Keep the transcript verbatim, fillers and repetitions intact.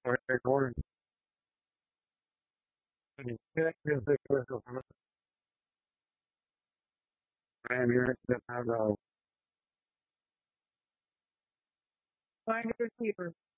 Or recording. Check this because I am here to have a find a receiver.